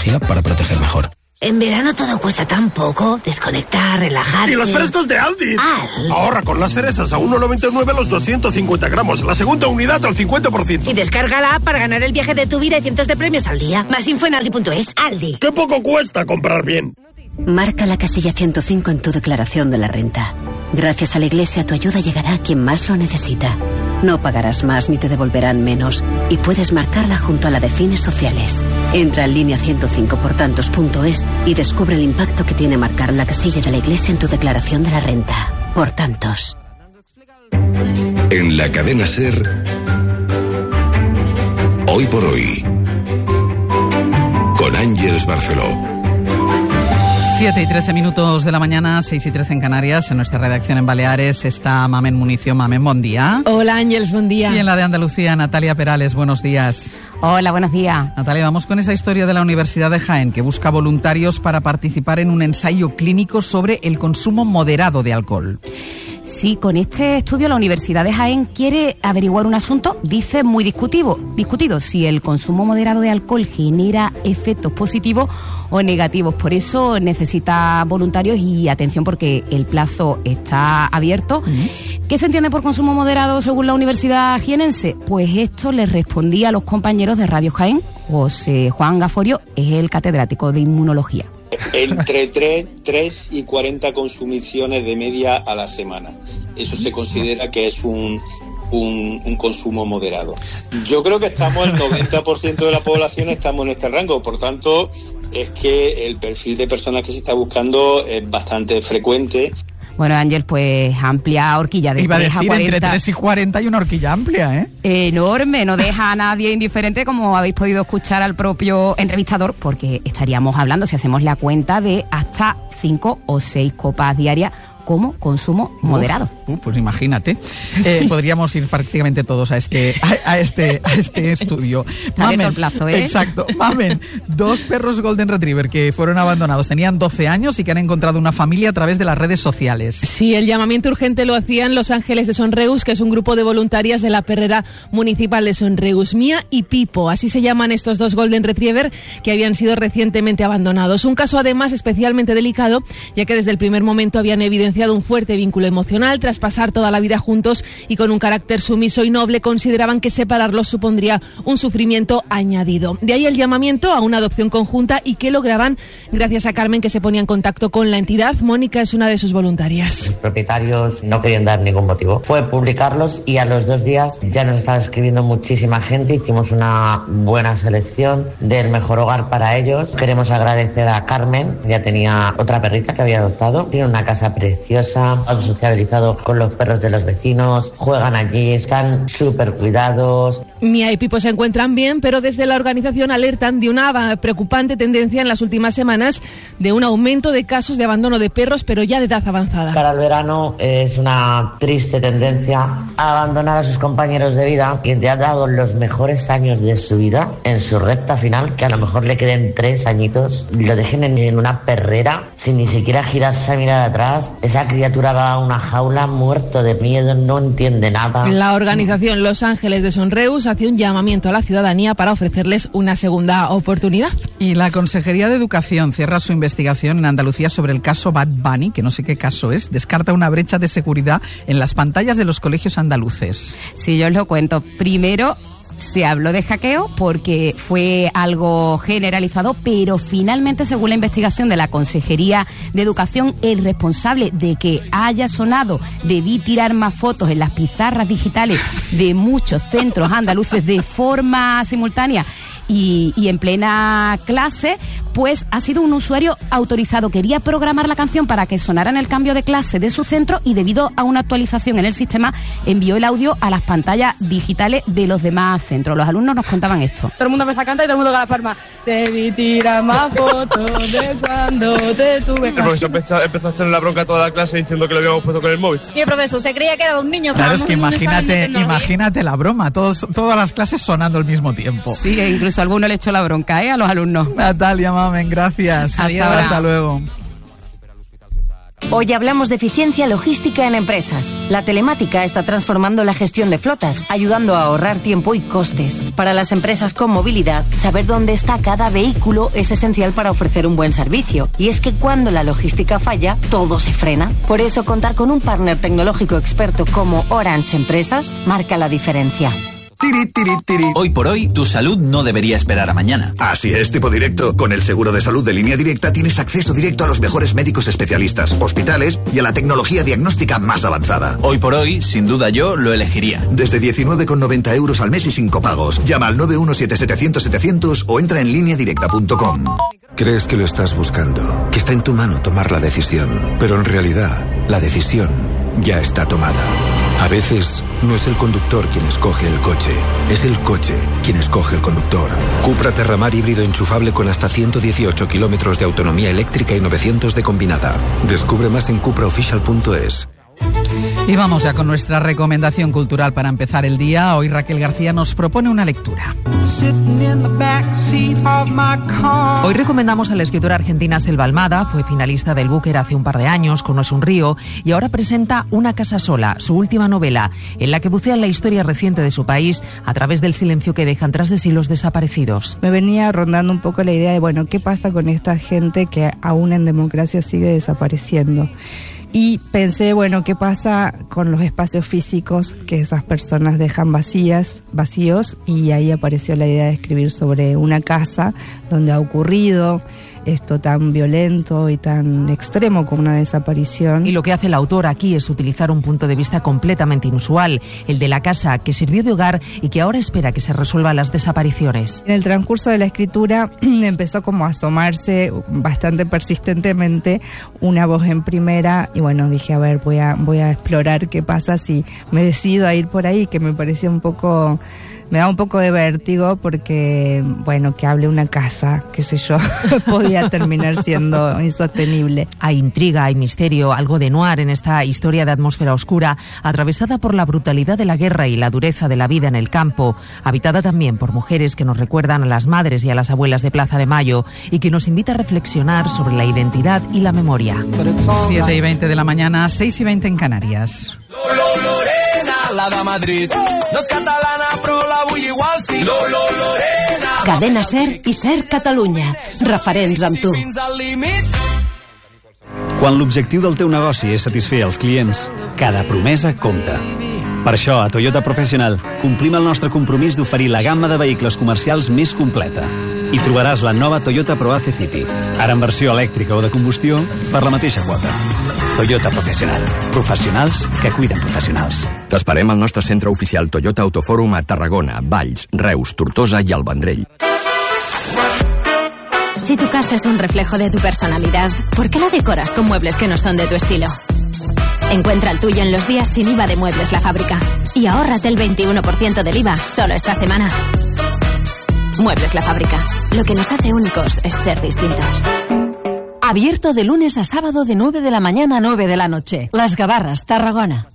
tecnología para proteger mejor. En verano todo cuesta tan poco. Desconectar, relajarse... ¡Y los frescos de Aldi! Ahorra con las cerezas a 1,99 los 250 gramos. La segunda unidad al 50%. Y descarga la app para ganar el viaje de tu vida y cientos de premios al día. Más info en aldi.es. Aldi. ¡Qué poco cuesta comprar bien! Marca la casilla 105 en tu declaración de la renta. Gracias a la Iglesia tu ayuda llegará a quien más lo necesita. No pagarás más ni te devolverán menos. Y puedes marcarla junto a la de fines sociales. Entra en línea 105portantos.es y descubre el impacto que tiene marcar la casilla de la Iglesia en tu declaración de la renta. Por tantos. En la cadena SER, Hoy por Hoy, con Ángeles Barceló. 7:13 de la mañana, 6:13 en Canarias. En nuestra redacción en Baleares está Mamen Municio. Mamen, buen día. Hola Ángeles, buen día. Y en la de Andalucía, Natalia Perales, buenos días. Hola, buenos días. Natalia, vamos con esa historia de la Universidad de Jaén, que busca voluntarios para participar en un ensayo clínico sobre el consumo moderado de alcohol. Sí, con este estudio la Universidad de Jaén quiere averiguar un asunto, dice, muy discutido, si el consumo moderado de alcohol genera efectos positivos o negativos. Por eso necesita voluntarios y atención porque el plazo está abierto. ¿Qué se entiende por consumo moderado según la Universidad jienense? Pues esto les respondía a los compañeros de Radio Jaén. José Juan Gaforio es el catedrático de inmunología. Entre 3 y 40 consumiciones de media a la semana. Eso se considera que es un consumo moderado. Yo creo que estamos, el 90% de la población estamos en este rango, por tanto es que el perfil de personas que se está buscando es bastante frecuente. Bueno, Ángel, pues amplia horquilla de 3 a 40. Iba a decir, entre 3 y 40 hay una horquilla amplia, ¿eh? Enorme, no deja a nadie indiferente, como habéis podido escuchar al propio entrevistador, porque estaríamos hablando, si hacemos la cuenta, de hasta 5 o 6 copas diarias como consumo moderado. Pues imagínate, podríamos ir prácticamente todos a este estudio. Está abierto el plazo, ¿eh? Exacto. Mamen, 2 perros Golden Retriever que fueron abandonados, tenían 12 años y que han encontrado una familia a través de las redes sociales. Sí, el llamamiento urgente lo hacían Los Ángeles de Sonreus, que es un grupo de voluntarias de la perrera municipal de Sonreus. Mía y Pipo, así se llaman estos 2 Golden Retriever que habían sido recientemente abandonados. Un caso además especialmente delicado, ya que desde el primer momento habían evidenciado un fuerte vínculo emocional tras pasar toda la vida juntos y con un carácter sumiso y noble. Consideraban que separarlos supondría un sufrimiento añadido. De ahí el llamamiento a una adopción conjunta y que lograban gracias a Carmen, que se ponía en contacto con la entidad. Mónica es una de sus voluntarias. Los propietarios no querían dar ningún motivo. Fue publicarlos y a los 2 días ya nos estaba escribiendo muchísima gente. Hicimos una buena selección del mejor hogar para ellos. Queremos agradecer a Carmen, ya tenía otra perrita que había adoptado. Tiene una casa preciosa, han sociabilizado con los perros de los vecinos, juegan allí, están súper cuidados. Mía y Pipo se encuentran bien, pero desde la organización alertan de una preocupante tendencia en las últimas semanas de un aumento de casos de abandono de perros, pero ya de edad avanzada. Para el verano es una triste tendencia a abandonar a sus compañeros de vida, quien te ha dado los mejores años de su vida en su recta final, que a lo mejor le queden 3 añitos, lo dejen en una perrera sin ni siquiera girarse a mirar atrás. Esa criatura va a una jaula muerto de miedo, no entiende nada. La organización Los Ángeles de Sonreus hace un llamamiento a la ciudadanía para ofrecerles una segunda oportunidad. Y la Consejería de Educación cierra su investigación en Andalucía sobre el caso Bad Bunny, que no sé qué caso es. Descarta una brecha de seguridad en las pantallas de los colegios andaluces. Sí, yo os lo cuento. Primero, se habló de hackeo porque fue algo generalizado, pero finalmente, según la investigación de la Consejería de Educación, el responsable de que haya sonado "debí tirar más fotos" en las pizarras digitales de muchos centros andaluces de forma simultánea y en plena clase, pues ha sido un usuario autorizado. Quería programar la canción para que sonara en el cambio de clase de su centro y debido a una actualización en el sistema envió el audio a las pantallas digitales de los demás centros. Los alumnos nos contaban esto. Todo el mundo empezó a cantar y todo el mundo con las palmas. Debí tirar más fotos de cuando te tuve. El profesor empezó a echarle la bronca a toda la clase diciendo que lo habíamos puesto con el móvil. Y el profesor se creía que era un niño. Claro, es que imagínate la broma, todas las clases sonando al mismo tiempo. Sí, incluso alguno le echó la bronca a los alumnos. Natalia, Mamen, gracias. Hasta luego. Hoy hablamos de eficiencia logística en empresas. La telemática está transformando la gestión de flotas, ayudando a ahorrar tiempo y costes. Para las empresas con movilidad, saber dónde está cada vehículo es esencial para ofrecer un buen servicio. Y es que cuando la logística falla, todo se frena. Por eso, contar con un partner tecnológico experto como Orange Empresas marca la diferencia. Hoy por hoy, tu salud no debería esperar a mañana. Así es, Tipo Directo. Con el seguro de salud de Línea Directa tienes acceso directo a los mejores médicos especialistas, hospitales y a la tecnología diagnóstica más avanzada. Hoy por hoy, sin duda yo lo elegiría. Desde 19,90 euros al mes y sin copagos. Llama al 917-700-700 o entra en lineadirecta.com. Crees que lo estás buscando, que está en tu mano tomar la decisión, pero en realidad, la decisión ya está tomada. A veces, no es el conductor quien escoge el coche, es el coche quien escoge el conductor. Cupra Terramar híbrido enchufable con hasta 118 kilómetros de autonomía eléctrica y 900 de combinada. Descubre más en cupraofficial.es. Y vamos ya con nuestra recomendación cultural para empezar el día. Hoy Raquel García nos propone una lectura. Hoy recomendamos a la escritora argentina Selva Almada. Fue finalista del Booker hace un par de años, Conoce un río, y ahora presenta Una casa sola, su última novela, en la que bucea en la historia reciente de su país a través del silencio que dejan tras de sí los desaparecidos. Me venía rondando un poco la idea de, bueno, ¿qué pasa con esta gente que aún en democracia sigue desapareciendo? Y pensé, bueno, ¿qué pasa con los espacios físicos que esas personas dejan vacíos? Y ahí apareció la idea de escribir sobre una casa donde ha ocurrido esto tan violento y tan extremo como una desaparición. Y lo que hace el autor aquí es utilizar un punto de vista completamente inusual, el de la casa que sirvió de hogar y que ahora espera que se resuelvan las desapariciones. En el transcurso de la escritura empezó como a asomarse bastante persistentemente una voz en primera y bueno, dije, a ver, voy a explorar qué pasa si me decido a ir por ahí, que me parecía me da un poco de vértigo porque, bueno, que hable una casa, qué sé yo, podía terminar siendo insostenible. Hay intriga, hay misterio, algo de noir en esta historia de atmósfera oscura, atravesada por la brutalidad de la guerra y la dureza de la vida en el campo, habitada también por mujeres que nos recuerdan a las madres y a las abuelas de Plaza de Mayo y que nos invita a reflexionar sobre la identidad y la memoria. 7:20 de la mañana, 6:20 en Canarias. La de Madrid. No és catalana, però la vull igual, sí. Lorena. Cadena Ser i Ser Catalunya. Referents amb tu. Quan l'objectiu del teu negoci és satisfer els clients, cada promesa compta. Per això, a Toyota Professional, complim el nostre compromís d'oferir la gamma de vehicles comercials més completa. I trobaràs la nova Toyota ProAce City, ara en versió elèctrica o de combustió, per la mateixa quota. Toyota Professional. Professionals que cuiden professionals. T'esperem al nostre centre oficial Toyota Autofòrum a Tarragona, Valls, Reus, Tortosa i el Vendrell. Si tu casa es un reflejo de tu personalidad, ¿por qué la decoras con muebles que no son de tu estilo? Encuentra el tuyo en los días sin IVA de Muebles La Fábrica y ahórrate el 21% del IVA solo esta semana. Muebles La Fábrica. Lo que nos hace únicos es ser distintos. Abierto de lunes a sábado de 9 de la mañana a 9 de la noche. Las Gavarras, Tarragona.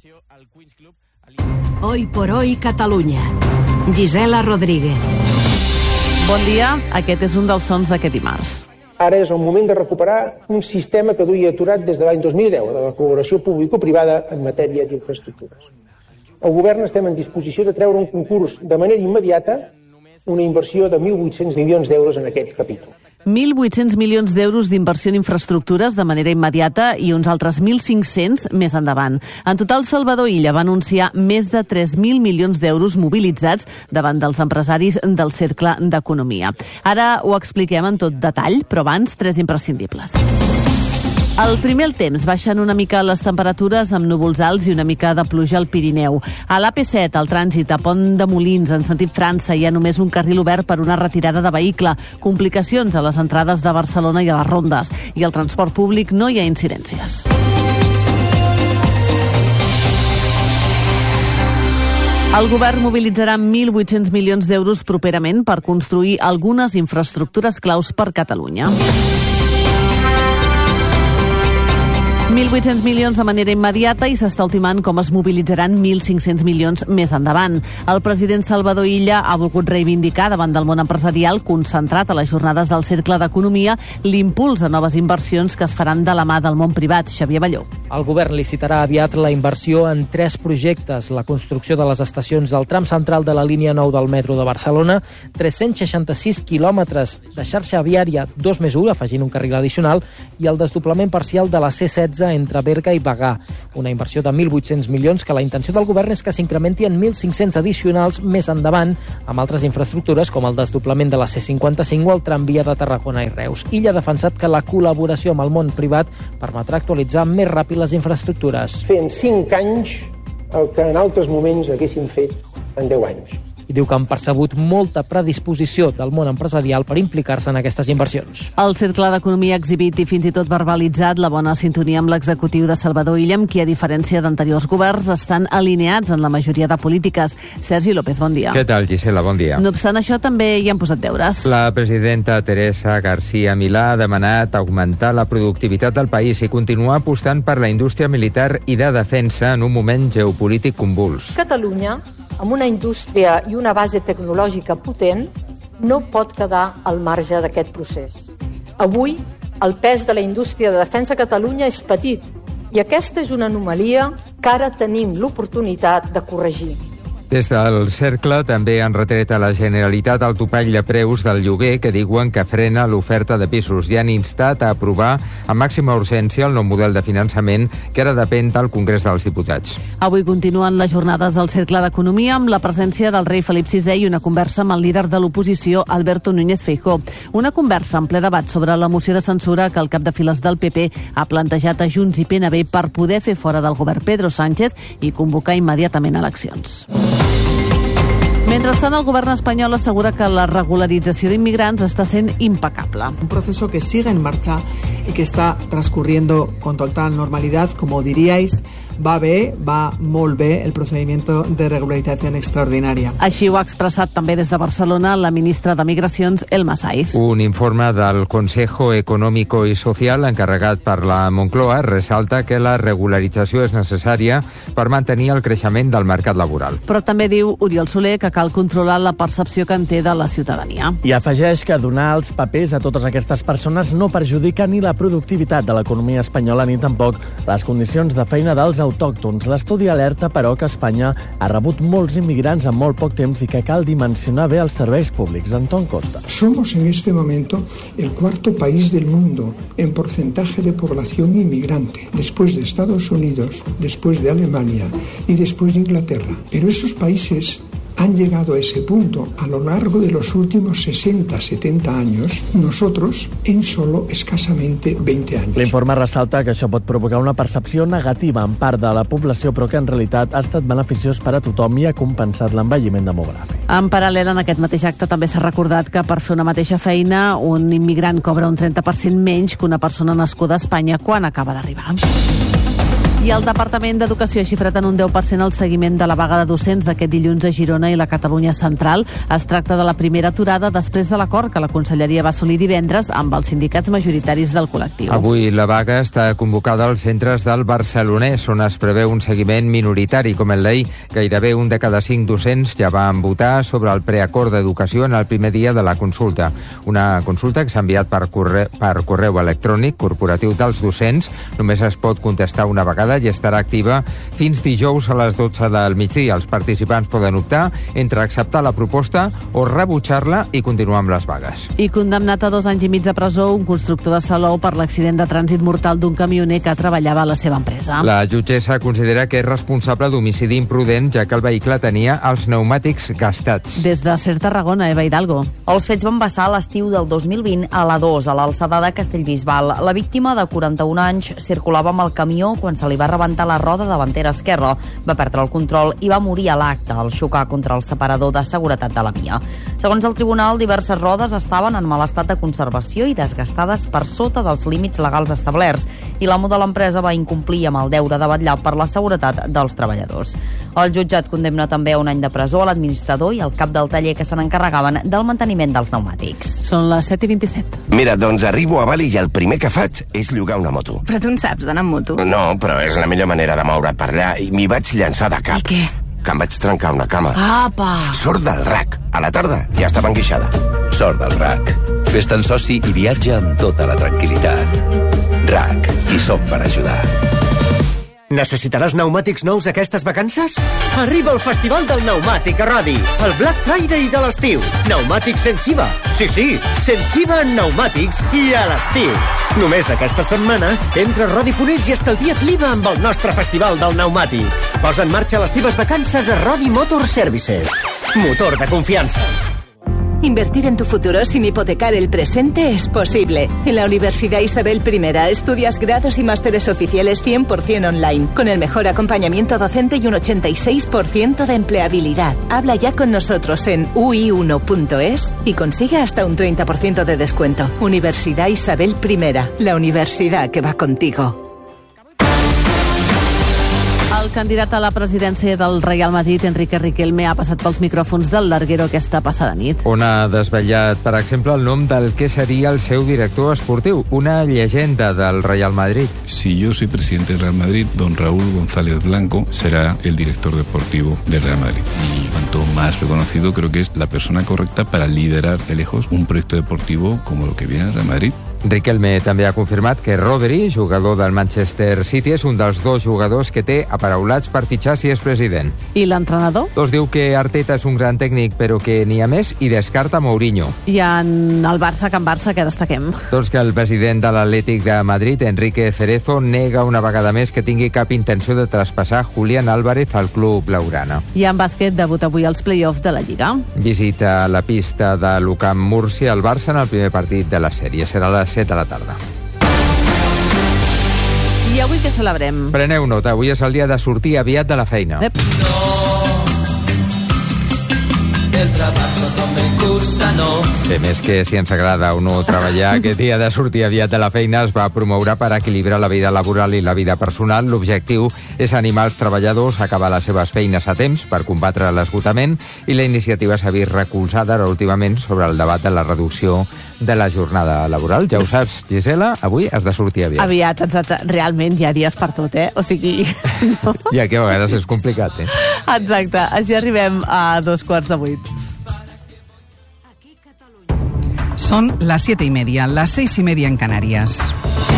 Hoy por hoy, Catalunya. Gisela Rodríguez. Bon dia, aquest és un dels sons d'aquest dimarts. Ara és el moment de recuperar un sistema que duia aturat des de l'any 2010, de la col·laboració público-privada en matèria d'infraestructures. El govern estem en disposició de treure un concurs de manera immediata una inversió de 1.800 milions d'euros en aquest capítol. 1.800 milions d'euros d'inversió en infraestructures de manera immediata i uns altres 1.500 més endavant. En total, Salvador Illa va anunciar més de 3.000 milions d'euros mobilitzats davant dels empresaris del Cercle d'Economia. Ara ho expliquem en tot detall, però abans, 3 imprescindibles. El primer, el temps. Baixen una mica les temperatures amb núvols alts i una mica de pluja al Pirineu. A l'AP7, el trànsit a Pont de Molins, en sentit França, hi ha només un carril obert per una retirada de vehicle. Complicacions a les entrades de Barcelona i a les rondes. I al transport públic no hi ha incidències. El govern mobilitzarà 1.800 milions d'euros properament per construir algunes infraestructures claus per Catalunya. 1.800 milions de manera immediata i s'està ultimant com es mobilitzaran 1.500 milions més endavant. El president Salvador Illa ha volgut reivindicar davant del món empresarial, concentrat a les jornades del Cercle d'Economia, l'impuls a noves inversions que es faran de la mà del món privat. Xavier Balló. El govern licitarà aviat la inversió en 3 projectes: la construcció de les estacions del tram central de la línia 9 del metro de Barcelona, 366 quilòmetres de xarxa viària 2+1, afegint un carril addicional, i el desdoblament parcial de la C16 entre Berga i Bagà. Una inversió de 1.800 milions que la intenció del govern és que s'incrementi en 1.500 addicionals més endavant amb altres infraestructures com el desdoblament de la C55 o el tramvia de Tarragona i Reus. Illa ha defensat que la col·laboració amb el món privat permetrà actualitzar més ràpid les infraestructures. Fer en 5 anys el que en altres moments haguéssim fet en 10 anys. I diu que han percebut molta predisposició del món empresarial per implicar-se en aquestes inversions. El Cercle d'Economia ha exhibit i fins i tot verbalitzat la bona sintonia amb l'executiu de Salvador Illa, amb qui, a diferència d'anteriors governs, estan alineats en la majoria de polítiques. Sergi López, bon dia. Què tal, Gisela? Bon dia. No obstant això, també hi han posat deures. La presidenta Teresa García Milà ha demanat augmentar la productivitat del país i continuar apostant per la indústria militar i de defensa en un moment geopolític convuls. Catalunya, amb una indústria i una base tecnològica potent, no pot quedar al marge d'aquest procés. Avui, el pes de la indústria de defensa a Catalunya és petit i aquesta és una anomalia que ara tenim l'oportunitat de corregir. Des del Cercle també han retret a la Generalitat el topall de preus del lloguer que diuen que frena l'oferta de pisos i han instat a aprovar amb màxima urgència el nou model de finançament que ara depèn del Congrés dels Diputats. Avui continuen les jornades del Cercle d'Economia amb la presència del rei Felip VI i una conversa amb el líder de l'oposició, Alberto Núñez Feijóo. Una conversa en ple debat sobre la moció de censura que el cap de files del PP ha plantejat a Junts i PNB per poder fer fora del govern Pedro Sánchez i convocar immediatament eleccions. Mentrestant, el govern espanyol assegura que la regularització d'immigrants està sent impecable. Un proceso que sigue en marcha y que está transcurriendo con total normalidad, como diríais. Va bé, va molt bé el procedimiento de regularizació extraordinària. Així ho ha expressat també des de Barcelona la ministra de Migracions, Elma Saiz. Un informe del Consejo Económico y Social encarregat per la Moncloa ressalta que la regularització és necessària per mantenir el creixement del mercat laboral. Però també diu Oriol Soler que cal controlar la percepció que en té de la ciutadania. I afegeix que donar els papers a totes aquestes persones no perjudica ni la productivitat de l'economia espanyola ni tampoc les condicions de feina dels autòctons. L'estudi alerta, però, que Espanya ha rebut molts immigrants en molt poc temps i que cal dimensionar bé els serveis públics. Antón Costa. Somos en este momento el 4º país del mundo en porcentaje de población inmigrante, después de Estados Unidos, después de Alemania y después de Inglaterra. Pero esos países han llegado a ese punto a lo largo de los últimos 60-70 años, nosotros en solo escasamente 20 anys. L'informe ressalta que això pot provocar una percepció negativa en part de la població, però que en realitat ha estat beneficiós per a tothom i ha compensat l'envelliment demogràfic. En paral·lel, en aquest mateix acte també s'ha recordat que per fer una mateixa feina un immigrant cobra un 30% menys que una persona nascuda a Espanya quan acaba d'arribar. I el Departament d'Educació ha xifrat en un 10% el seguiment de la vaga de docents d'aquest dilluns a Girona i la Catalunya Central. Es tracta de la primera aturada després de l'acord que la Conselleria va assolir divendres amb els sindicats majoritaris del col·lectiu. Avui la vaga està convocada als centres del Barcelonès, on es preveu un seguiment minoritari. Com el d'ahir, gairebé un de cada 5 docents ja van votar sobre el preacord d'educació en el primer dia de la consulta. Una consulta que s'ha enviat per correu electrònic corporatiu dels docents. Només es pot contestar una vegada i estarà activa fins dijous a les 12 del migdia. Els participants poden optar entre acceptar la proposta o rebutjar-la i continuar amb les vagues. I condemnat a 2 anys i mig de presó un constructor de Salou per l'accident de trànsit mortal d'un camioner que treballava a la seva empresa. La jutgessa considera que és responsable d'homicidi imprudent, ja que el vehicle tenia els pneumàtics gastats. Des de Ser Tarragona, Eva Hidalgo. Els fets van passar a l'estiu del 2020 a l'A2, a l'alçada de Castellbisbal. La víctima, de 41 anys, circulava amb el camió quan se li va va rebentar la roda davantera esquerra, va perdre el control i va morir a l'acte al xocar contra el separador de seguretat de la via. Segons el tribunal, diverses rodes estaven en mal estat de conservació i desgastades per sota dels límits legals establerts i l'amo de l'empresa va incomplir amb el deure de vetllar per la seguretat dels treballadors. El jutjat condemna també a 1 any de presó a l'administrador i al cap del taller que se n'encarregaven del manteniment dels pneumàtics. Són les 7:27. Mira, doncs arribo a Bali i el primer que faig és llogar una moto. Però tu en saps d'anar amb moto? No, però és la millor manera de moure't per allà i m'hi vaig llançar de cap. I què? Que em vaig trencar una cama. Apa! Sort del RAC. A la tarda ja estava enguixada. Sort del RAC. Fes-te'n soci i viatja amb tota la tranquil·litat. RAC. Hi som per ajudar. Necessitaràs pneumàtics nous aquestes vacances? Arriba el Festival del Pneumàtic a Rodi, el Black Friday de l'estiu. Pneumàtics sense IVA. Sí, sense IVA en pneumàtics i a l'estiu. Només aquesta setmana, entra a Rodi.es i estalvia't l'IVA amb el nostre Festival del Pneumàtic. Posa en marxa les teves vacances a Rodi Motor Services. Motor de confiança. Invertir en tu futuro sin hipotecar el presente es posible. En la Universidad Isabel I estudias grados y másteres oficiales 100% online, con el mejor acompañamiento docente y un 86% de empleabilidad. Habla ya con nosotros en ui1.es y consigue hasta un 30% de descuento. Universidad Isabel I, la universidad que va contigo. El candidat a la presidència del Real Madrid, Enrique Riquelme, ha passat pels micròfons del Larguero aquesta passada nit. On ha desvetllat, per exemple, el nom del que seria el seu director esportiu, una llegenda del Real Madrid. Si yo soy presidente del Real Madrid, don Raúl González Blanco será el director deportivo del Real Madrid. Y cuanto más reconocido, creo que es la persona correcta para liderar de lejos un proyecto deportivo como lo que viene el Real Madrid. Riquelme també ha confirmat que Rodri, jugador del Manchester City, és un dels 2 jugadors que té aparaulats per fitxar si és president. I l'entrenador? Doncs diu que Arteta és un gran tècnic, però que n'hi ha més, i descarta Mourinho. I en el Barça, Can Barça, què destaquem? Doncs que el president de l'Atlètic de Madrid, Enrique Cerezo, nega una vegada més que tingui cap intenció de traspassar Julián Álvarez al club blaugrana. I en bàsquet debuta avui als play-offs de la Lliga. Visita la pista de l'UCAM Múrcia al Barça en el primer partit de la sèrie. Serà a les 7 de la tarda. I avui què celebrem? Preneu nota, avui és el dia de sortir aviat de la feina. El trabajo no me gusta, no. Bé, més que si ens agrada o no treballar, aquest dia de sortir aviat de la feina es va promoure per equilibrar la vida laboral i la vida personal. L'objectiu és animar els treballadors a acabar les seves feines a temps per combatre l'esgotament i la iniciativa s'ha vist recolzada ara últimament sobre el debat de la reducció de la jornada laboral. Ja ho saps, Gisela, avui has de sortir aviat. Aviat, exacte. Realment hi ha dies per tot, O sigui... No? Ja que a vegades és complicat, Exacte. Així arribem a 7:15. Son las 7:30, las 6:30 en Canarias.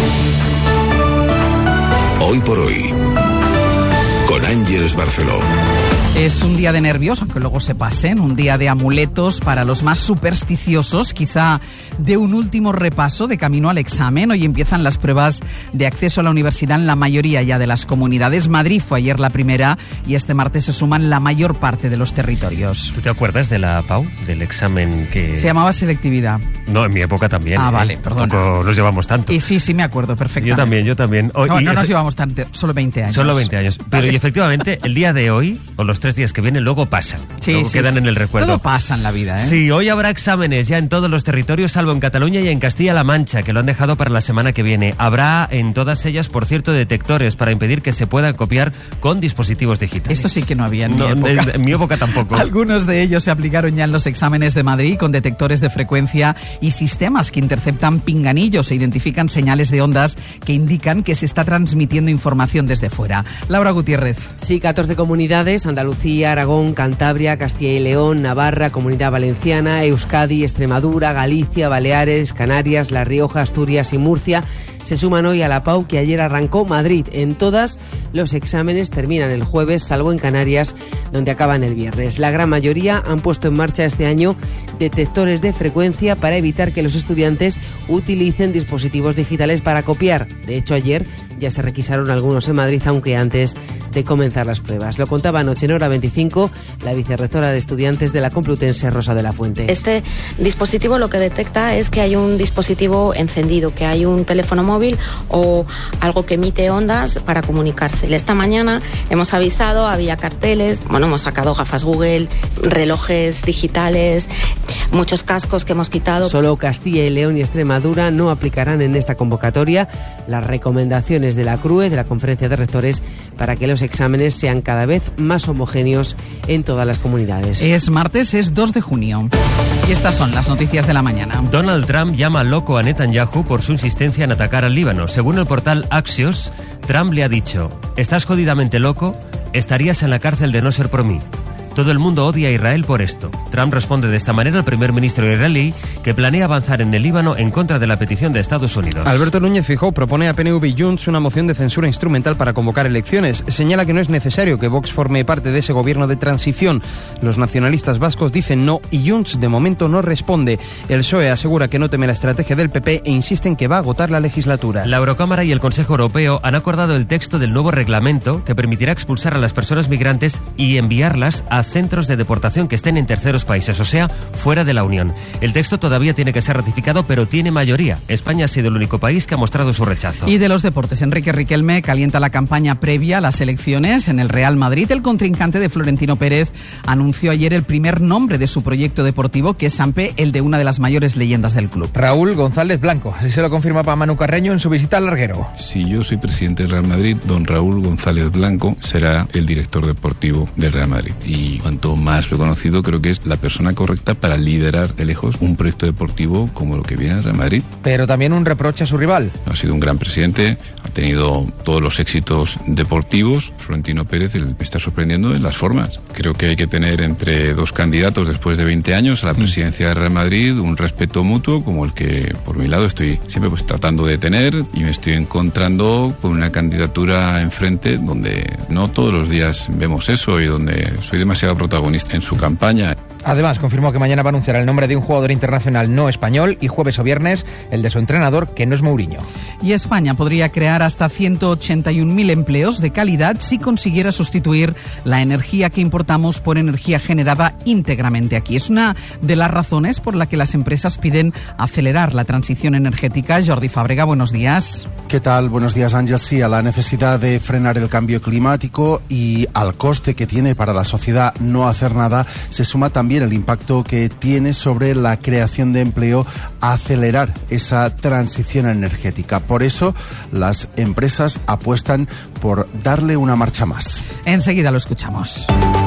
Hoy por hoy, con Ángeles Barceló. Es un día de nervios, aunque luego se pasen, un día de amuletos para los más supersticiosos, quizá de un último repaso de camino al examen. Hoy empiezan las pruebas de acceso a la universidad en la mayoría ya de las comunidades. Madrid fue ayer la primera y este martes se suman la mayor parte de los territorios. ¿Tú te acuerdas de la PAU, del examen que...? Se llamaba selectividad. No, en mi época también. Vale, perdona. Tampoco nos llevamos tanto. Y sí, me acuerdo perfectamente. Yo también. No nos llevamos tanto, solo 20 años. Solo 20 años. Pero y efectivamente, el día de hoy, o los 3 días que vienen, luego pasan. Luego quedan en el recuerdo. Todo pasa en la vida, Sí, hoy habrá exámenes ya en todos los territorios, salvo en Cataluña y en Castilla-La Mancha, que lo han dejado para la semana que viene. Habrá en todas ellas, por cierto, detectores para impedir que se pueda copiar con dispositivos digitales. Esto sí que no había en mi época. En mi época tampoco. Algunos de ellos se aplicaron ya en los exámenes de Madrid con detectores de frecuencia y sistemas que interceptan pinganillos e identifican señales de ondas que indican que se está transmitiendo información desde fuera. Laura Gutiérrez. Sí, 14 comunidades, Andalucía, Aragón, Cantabria, Castilla y León, Navarra, Comunidad Valenciana, Euskadi, Extremadura, Galicia, Baleares, Canarias, La Rioja, Asturias y Murcia se suman hoy a la PAU que ayer arrancó Madrid. En todas los exámenes terminan el jueves, salvo en Canarias, donde acaban el viernes. La gran mayoría han puesto en marcha este año detectores de frecuencia para evitar que los estudiantes utilicen dispositivos digitales para copiar. De hecho, ayer Ya se requisaron algunos en Madrid, aunque antes de comenzar las pruebas. Lo contaba anoche en Hora 25 la vicerrectora de Estudiantes de la Complutense, Rosa de la Fuente. Este dispositivo lo que detecta es que hay un dispositivo encendido, que hay un teléfono móvil o algo que emite ondas para comunicarse. Esta mañana hemos avisado, había carteles, hemos sacado gafas Google, relojes digitales, muchos cascos que hemos quitado. Solo Castilla y León y Extremadura no aplicarán en esta convocatoria las recomendaciones de la CRUE, de la Conferencia de Rectores, para que los exámenes sean cada vez más homogéneos en todas las comunidades. Es martes, es 2 de junio. Y estas son las noticias de la mañana. Donald Trump llama loco a Netanyahu por su insistencia en atacar al Líbano. Según el portal Axios, Trump le ha dicho: «Estás jodidamente loco, estarías en la cárcel de no ser por mí». Todo el mundo odia a Israel por esto. Trump responde de esta manera al primer ministro israelí, que planea avanzar en el Líbano en contra de la petición de Estados Unidos. Alberto Núñez Feijóo propone a PNV y Junts una moción de censura instrumental para convocar elecciones. Señala que no es necesario que Vox forme parte de ese gobierno de transición. Los nacionalistas vascos dicen no y Junts de momento no responde. El PSOE asegura que no teme la estrategia del PP e insiste en que va a agotar la legislatura. La Eurocámara y el Consejo Europeo han acordado el texto del nuevo reglamento que permitirá expulsar a las personas migrantes y enviarlas a centros de deportación que estén en terceros países, o sea, fuera de la Unión. El texto todavía tiene que ser ratificado, pero tiene mayoría. España ha sido el único país que ha mostrado su rechazo. Y de los deportes, Enrique Riquelme calienta la campaña previa a las elecciones en el Real Madrid. El contrincante de Florentino Pérez anunció ayer el primer nombre de su proyecto deportivo, que es Sampe, el de una de las mayores leyendas del club. Raúl González Blanco, así se lo confirma para Manu Carreño en su visita al larguero. Si yo soy presidente del Real Madrid, don Raúl González Blanco será el director deportivo del Real Madrid. Y cuanto más reconocido, creo que es la persona correcta para liderar de lejos un proyecto deportivo como lo que viene al Real Madrid. Pero también un reproche a su rival. Ha sido un gran presidente, ha tenido todos los éxitos deportivos. Florentino Pérez me está sorprendiendo en las formas. Creo que hay que tener entre dos candidatos después de 20 años a la presidencia del Real Madrid un respeto mutuo como el que por mi lado estoy siempre tratando de tener, y me estoy encontrando con una candidatura enfrente donde no todos los días vemos eso y donde soy demasiado protagonista en su campaña. Además, confirmó que mañana va a anunciar el nombre de un jugador internacional no español y jueves o viernes el de su entrenador, que no es Mourinho. Y España podría crear hasta 181.000 empleos de calidad si consiguiera sustituir la energía que importamos por energía generada íntegramente aquí. Es una de las razones por la que las empresas piden acelerar la transición energética. Jordi Fàbrega, buenos días. ¿Qué tal? Buenos días, Ángel. Sí, a la necesidad de frenar el cambio climático y al coste que tiene para la sociedad no hacer nada, se suma también el impacto que tiene sobre la creación de empleo acelerar esa transición energética. Por eso, las empresas apuestan por darle una marcha más. Enseguida lo escuchamos.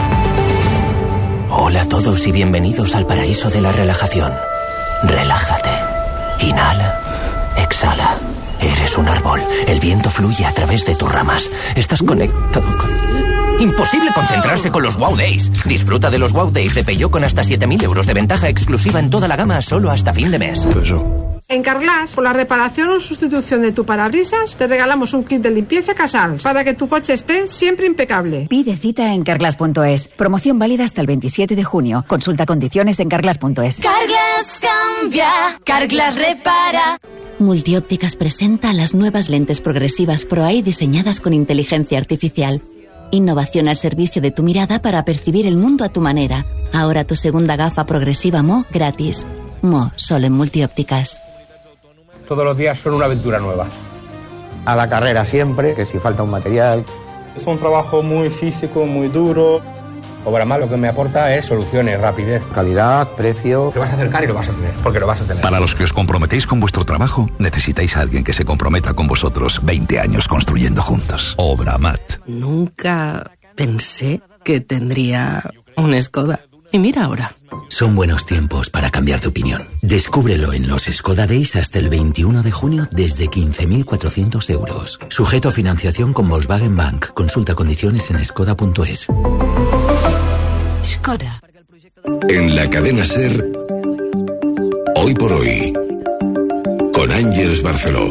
Hola a todos y bienvenidos al paraíso de la relajación. Relájate. Inhala. Exhala. Eres un árbol. El viento fluye a través de tus ramas. Estás conectado con... Imposible concentrarse con los Wow Days. Disfruta de los Wow Days de Peugeot con hasta 7.000 euros de ventaja exclusiva en toda la gama solo hasta fin de mes. En Carglass, por la reparación o sustitución de tu parabrisas, te regalamos un kit de limpieza Casals para que tu coche esté siempre impecable. Pide cita en Carglass.es. Promoción válida hasta el 27 de junio. Consulta condiciones en Carglass.es. Carglass cambia, Carglass repara. Multiópticas presenta las nuevas lentes progresivas Pro Eye diseñadas con inteligencia artificial. Innovación al servicio de tu mirada para percibir el mundo a tu manera. Ahora tu segunda gafa progresiva Mo gratis. Mo, solo en Multiópticas. Todos los días son una aventura nueva. A la carrera siempre, que si falta un material. Es un trabajo muy físico, muy duro. Obramat lo que me aporta es soluciones, rapidez, calidad, precio. Te vas a acercar y lo vas a tener, porque lo vas a tener. Para los que os comprometéis con vuestro trabajo, necesitáis a alguien que se comprometa con vosotros. 20 años construyendo juntos. Obramat. Nunca pensé que tendría un Skoda. Y mira ahora. Son buenos tiempos para cambiar de opinión. Descúbrelo en los Skoda Days hasta el 21 de junio desde 15.400 euros. Sujeto a financiación con Volkswagen Bank. Consulta condiciones en skoda.es. Skoda. En la cadena SER, hoy por hoy, con Ángeles Barceló.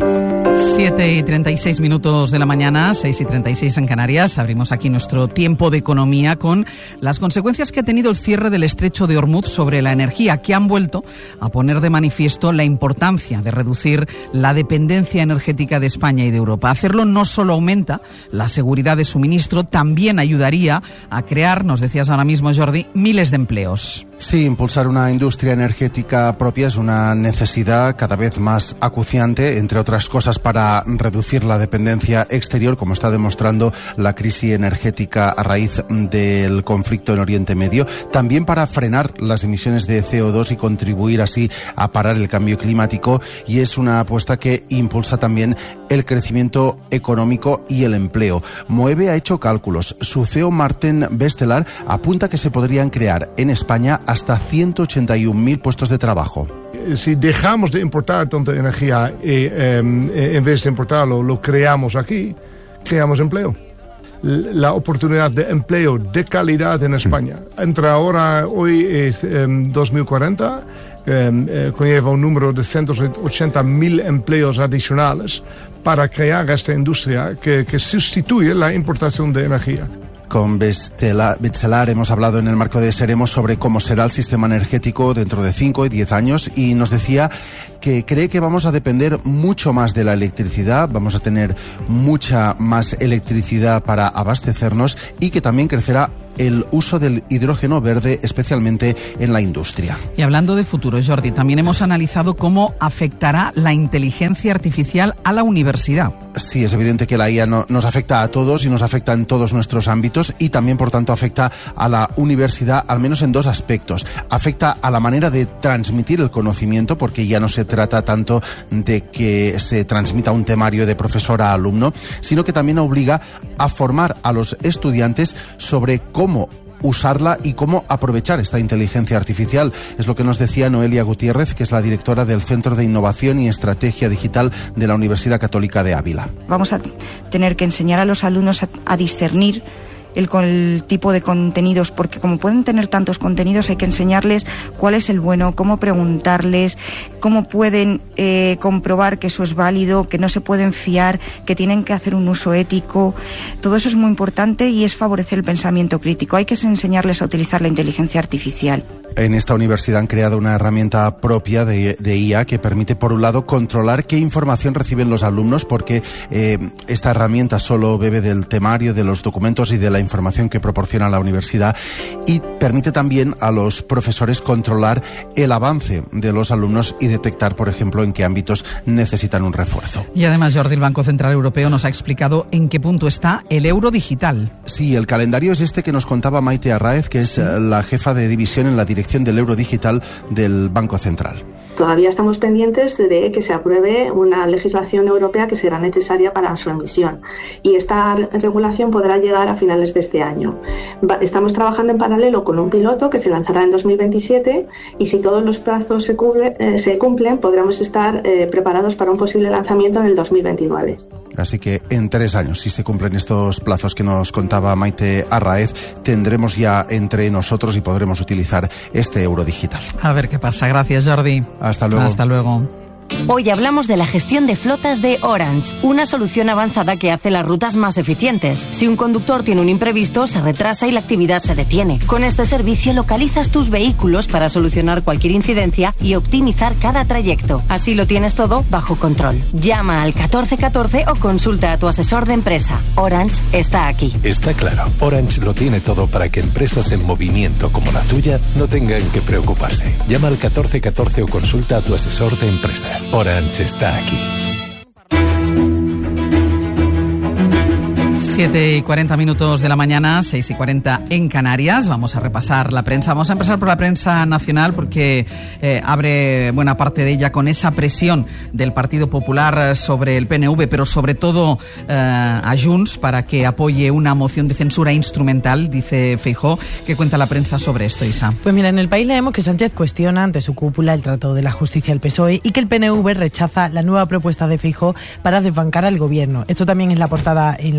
7:36 minutos de la mañana, 6:36 en Canarias. Abrimos aquí nuestro tiempo de economía con las consecuencias que ha tenido el cierre del estrecho de Hormuz sobre la energía, que han vuelto a poner de manifiesto la importancia de reducir la dependencia energética de España y de Europa. Hacerlo no solo aumenta la seguridad de suministro, también ayudaría a crear, nos decías ahora mismo, Jordi, miles de empleos. Sí, impulsar una industria energética propia es una necesidad cada vez más acuciante, entre otras cosas para reducir la dependencia exterior, como está demostrando la crisis energética a raíz del conflicto en Oriente Medio, también para frenar las emisiones de CO2 y contribuir así a parar el cambio climático, y es una apuesta que impulsa también el crecimiento económico y el empleo. Moeve ha hecho cálculos. Su CEO Martín Bestelar apunta que se podrían crear en España hasta 181.000 puestos de trabajo. Si dejamos de importar tanta energía y en vez de importarlo lo creamos aquí, creamos empleo. La oportunidad de empleo de calidad en España. Entre ahora, hoy es 2040, conlleva un número de 180.000 empleos adicionales para crear esta industria que sustituye la importación de energía. Con Bestelar hemos hablado en el marco de Seremos sobre cómo será el sistema energético dentro de 5 y 10 años, y nos decía que cree que vamos a depender mucho más de la electricidad, vamos a tener mucha más electricidad para abastecernos, y que también crecerá el uso del hidrógeno verde, especialmente en la industria. Y hablando de futuro, Jordi, también hemos analizado cómo afectará la inteligencia artificial a la universidad. Sí, es evidente que la IA nos afecta a todos y nos afecta en todos nuestros ámbitos, y también, por tanto, afecta a la universidad, al menos en dos aspectos. Afecta a la manera de transmitir el conocimiento, porque ya no se trata tanto de que se transmita un temario de profesor a alumno, sino que también obliga a formar a los estudiantes sobre cómo usarla y cómo aprovechar esta inteligencia artificial. Es lo que nos decía Noelia Gutiérrez, que es la directora del Centro de Innovación y Estrategia Digital de la Universidad Católica de Ávila. Vamos a tener que enseñar a los alumnos a discernir el tipo de contenidos, porque como pueden tener tantos contenidos, hay que enseñarles cuál es el bueno, cómo preguntarles, cómo pueden comprobar que eso es válido, que no se pueden fiar, que tienen que hacer un uso ético. Todo eso es muy importante y es favorecer el pensamiento crítico. Hay que enseñarles a utilizar la inteligencia artificial. En esta universidad han creado una herramienta propia de IA que permite, por un lado, controlar qué información reciben los alumnos, porque esta herramienta solo bebe del temario, de los documentos y de la información que proporciona la universidad, y permite también a los profesores controlar el avance de los alumnos y detectar, por ejemplo, en qué ámbitos necesitan un refuerzo. Y además, Jordi, el Banco Central Europeo nos ha explicado en qué punto está el euro digital. Sí, el calendario es este que nos contaba Maite Arráez, que es la jefa de división en la dirección del euro digital del Banco Central. Todavía estamos pendientes de que se apruebe una legislación europea que será necesaria para su emisión, y esta regulación podrá llegar a finales de este año. Estamos trabajando en paralelo con un piloto que se lanzará en 2027, y si todos los plazos se cumplen, podremos estar preparados para un posible lanzamiento en el 2029. Así que en 3 años, si se cumplen estos plazos que nos contaba Maite Arráez, tendremos ya entre nosotros y podremos utilizar este euro digital. A ver qué pasa. Gracias, Jordi. Hasta luego. Hasta luego. Hoy hablamos de la gestión de flotas de Orange, una solución avanzada que hace las rutas más eficientes. Si un conductor tiene un imprevisto, se retrasa y la actividad se detiene. Con este servicio localizas tus vehículos para solucionar cualquier incidencia y optimizar cada trayecto. Así lo tienes todo bajo control. Llama al 1414 o consulta a tu asesor de empresa. Orange está aquí. Está claro, Orange lo tiene todo para que empresas en movimiento como la tuya no tengan que preocuparse. Llama al 1414 o consulta a tu asesor de empresa. Orange está aquí. 7:40 de la mañana, 6:40 en Canarias. Vamos a repasar la prensa. Vamos a empezar por la prensa nacional, porque abre buena parte de ella con esa presión del Partido Popular sobre el PNV, pero sobre todo a Junts, para que apoye una moción de censura instrumental, dice Feijóo. ¿Qué cuenta la prensa sobre esto, Isa? Pues mira, en El País leemos que Sánchez cuestiona ante su cúpula el trato de la justicia al PSOE y que el PNV rechaza la nueva propuesta de Feijóo para desbancar al gobierno. Esto también es la portada en La Vanguardia.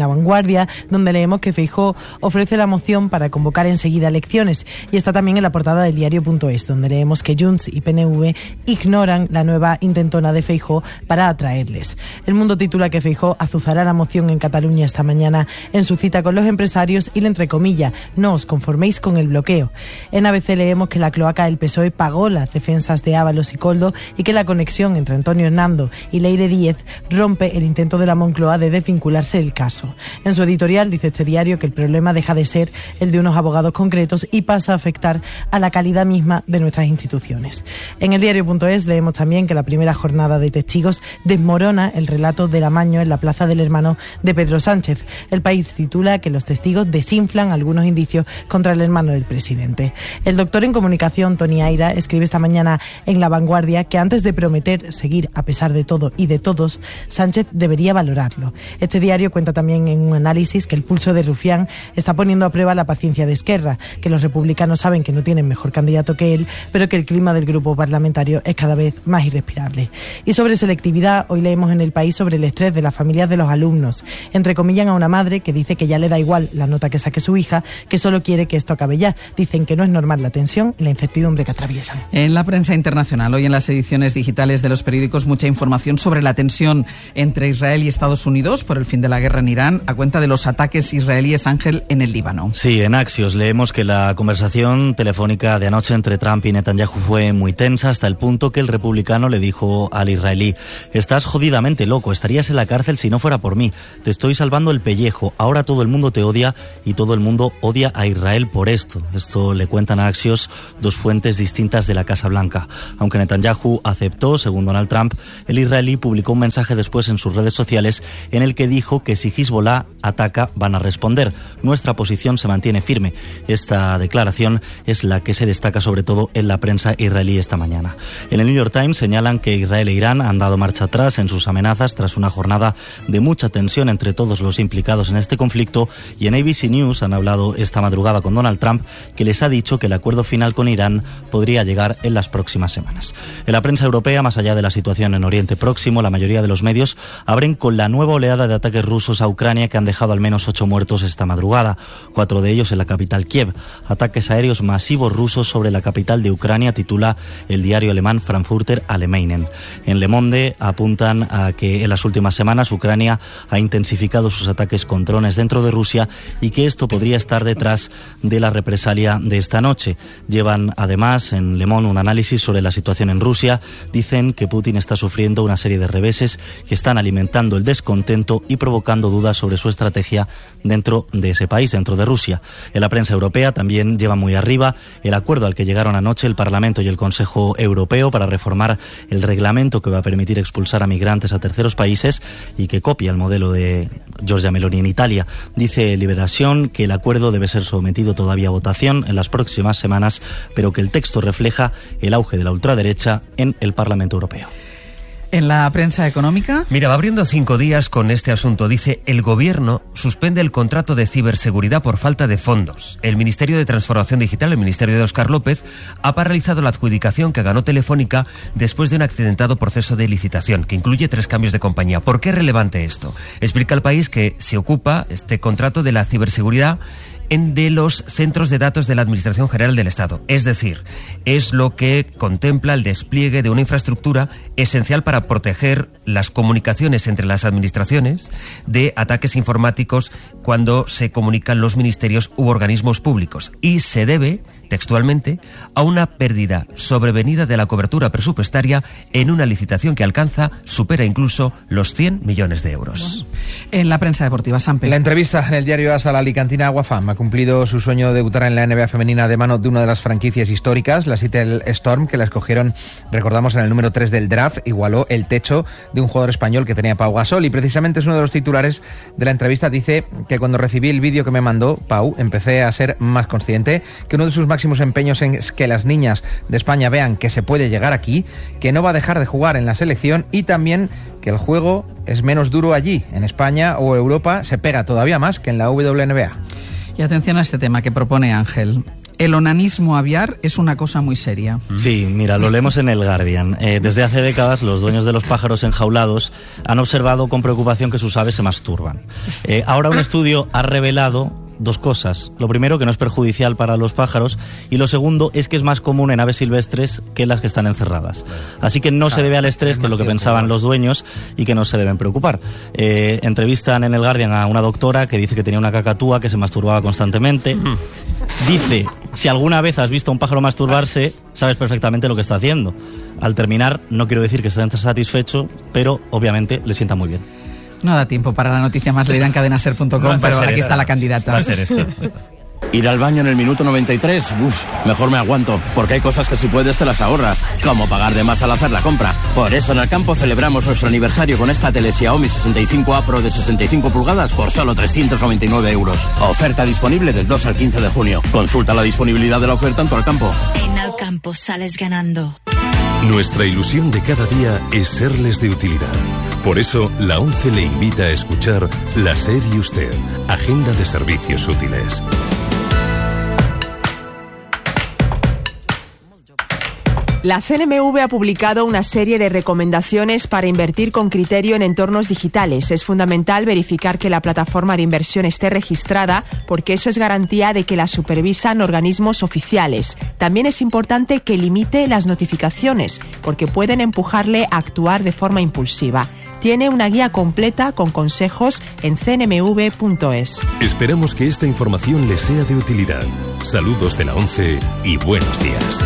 Guardia, donde leemos que Feijóo ofrece la moción para convocar enseguida elecciones. Y está también en la portada del diario.es, donde leemos que Junts y PNV ignoran la nueva intentona de Feijóo para atraerles. El Mundo titula que Feijóo azuzará la moción en Cataluña esta mañana en su cita con los empresarios y le entrecomilla: no os conforméis con el bloqueo. En ABC leemos que la cloaca del PSOE pagó las defensas de Ábalos y Koldo y que la conexión entre Antonio Hernando y Leire Díez rompe el intento de la Moncloa de desvincularse del caso. En su editorial dice este diario que el problema deja de ser el de unos abogados concretos y pasa a afectar a la calidad misma de nuestras instituciones. En el diario.es leemos también que la primera jornada de testigos desmorona el relato del amaño en la plaza del hermano de Pedro Sánchez. El País titula que los testigos desinflan algunos indicios contra el hermano del presidente. El doctor en comunicación, Tony Aira, escribe esta mañana en La Vanguardia que antes de prometer seguir a pesar de todo y de todos, Sánchez debería valorarlo. Este diario cuenta también en un análisis que el pulso de Rufián está poniendo a prueba la paciencia de Esquerra, que los republicanos saben que no tienen mejor candidato que él, pero que el clima del grupo parlamentario es cada vez más irrespirable. Y sobre selectividad, hoy leemos en El País sobre el estrés de las familias de los alumnos. Entrecomillan a una madre que dice que ya le da igual la nota que saque su hija, que solo quiere que esto acabe ya. Dicen que no es normal la tensión y la incertidumbre que atraviesan. En la prensa internacional, hoy en las ediciones digitales de los periódicos, mucha información sobre la tensión entre Israel y Estados Unidos por el fin de la guerra en Irán, a cuenta de los ataques israelíes, Ángel, en el Líbano. Sí, en Axios leemos que la conversación telefónica de anoche entre Trump y Netanyahu fue muy tensa, hasta el punto que el republicano le dijo al israelí: estás jodidamente loco, estarías en la cárcel si no fuera por mí, te estoy salvando el pellejo, ahora todo el mundo te odia y todo el mundo odia a Israel por esto. Esto le cuentan a Axios dos fuentes distintas de la Casa Blanca. Aunque Netanyahu aceptó, según Donald Trump, el israelí publicó un mensaje después en sus redes sociales en el que dijo que si Hezbollah ataca van a responder. Nuestra posición se mantiene firme. Esta declaración es la que se destaca sobre todo en la prensa israelí esta mañana. En el New York Times señalan que Israel e Irán han dado marcha atrás en sus amenazas tras una jornada de mucha tensión entre todos los implicados en este conflicto, y en ABC News han hablado esta madrugada con Donald Trump, que les ha dicho que el acuerdo final con Irán podría llegar en las próximas semanas. En la prensa europea, más allá de la situación en Oriente Próximo, la mayoría de los medios abren con la nueva oleada de ataques rusos a Ucrania que han dejado al menos 8 muertos esta madrugada, 4 de ellos en la capital Kiev. Ataques aéreos masivos rusos sobre la capital de Ucrania, titula el diario alemán Frankfurter Allgemeinen. En Le Monde apuntan a que en las últimas semanas Ucrania ha intensificado sus ataques con drones dentro de Rusia y que esto podría estar detrás de la represalia de esta noche. Llevan además en Le Monde un análisis sobre la situación en Rusia. Dicen que Putin está sufriendo una serie de reveses que están alimentando el descontento y provocando dudas sobre su estrategia dentro de ese país, dentro de Rusia. En la prensa europea también lleva muy arriba el acuerdo al que llegaron anoche el Parlamento y el Consejo Europeo para reformar el reglamento que va a permitir expulsar a migrantes a terceros países y que copia el modelo de Giorgia Meloni en Italia. Dice Liberación que el acuerdo debe ser sometido todavía a votación en las próximas semanas, pero que el texto refleja el auge de la ultraderecha en el Parlamento Europeo. En la prensa económica... Mira, va abriendo 5 días con este asunto. Dice, el gobierno suspende el contrato de ciberseguridad por falta de fondos. El Ministerio de Transformación Digital, el Ministerio de Óscar López, ha paralizado la adjudicación que ganó Telefónica después de un accidentado proceso de licitación, que incluye 3 cambios de compañía. ¿Por qué es relevante esto? Explica el País que se ocupa este contrato de la ciberseguridad de los centros de datos de la Administración General del Estado. Es decir, es lo que contempla el despliegue de una infraestructura esencial para proteger las comunicaciones entre las administraciones de ataques informáticos cuando se comunican los ministerios u organismos públicos. Y se debe, textualmente, a una pérdida sobrevenida de la cobertura presupuestaria en una licitación que supera incluso los 100 millones de euros. En la prensa deportiva, Sampe. La entrevista en el diario AS a la alicantina Aguafam ha cumplido su sueño de debutar en la NBA femenina de mano de una de las franquicias históricas, la Seattle Storm, que la escogieron, recordamos, en el número 3 del draft, igualó el techo de un jugador español que tenía Pau Gasol, y precisamente es uno de los titulares de la entrevista. Dice que cuando recibí el vídeo que me mandó Pau, empecé a ser más consciente que uno de sus máximos empeños es que las niñas de España vean que se puede llegar aquí, que no va a dejar de jugar en la selección y también que el juego es menos duro allí. En España o Europa se pega todavía más que en la WNBA. Y atención a este tema que propone Ángel. el onanismo aviar es una cosa muy seria. Sí, mira, lo leemos en el Guardian. Desde hace décadas los dueños de los pájaros enjaulados han observado con preocupación que sus aves se masturban. Ahora un estudio ha revelado dos cosas. Lo primero, que no es perjudicial para los pájaros, y lo segundo es que es más común en aves silvestres que las que están encerradas. Así que no se debe al estrés, que es lo que pensaban los dueños, y que no se deben preocupar. Entrevistan en el Guardian a una doctora que dice que tenía una cacatúa que se masturbaba constantemente. Dice, si alguna vez has visto a un pájaro masturbarse, sabes perfectamente lo que está haciendo. Al terminar, no quiero decir que esté satisfecho, pero obviamente le sienta muy bien. No da tiempo para la noticia más leída en cadenaser.com, pero aquí está la candidata. Va a ser esto. Ir al baño en el minuto 93, mejor me aguanto, porque hay cosas que si puedes te las ahorras, como pagar de más al hacer la compra. Por eso en Alcampo celebramos nuestro aniversario con esta tele Xiaomi 65A Pro de 65 pulgadas por solo 399 euros. Oferta disponible del 2 al 15 de junio. Consulta la disponibilidad de la oferta en tu Alcampo. En Alcampo sales ganando. Nuestra ilusión de cada día es serles de utilidad. Por eso, la ONCE le invita a escuchar La SER y Usted, Agenda de Servicios Útiles. La CNMV ha publicado una serie de recomendaciones para invertir con criterio en entornos digitales. Es fundamental verificar que la plataforma de inversión esté registrada, porque eso es garantía de que la supervisan organismos oficiales. También es importante que limite las notificaciones, porque pueden empujarle a actuar de forma impulsiva. Tiene una guía completa con consejos en cnmv.es. Esperamos que esta información les sea de utilidad. Saludos de la ONCE y buenos días.